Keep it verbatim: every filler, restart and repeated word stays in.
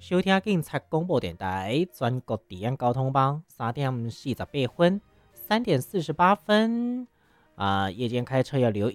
收听警察广播电台全国治安交通网，三点四十八分，三点四十八分啊、夜间开车要留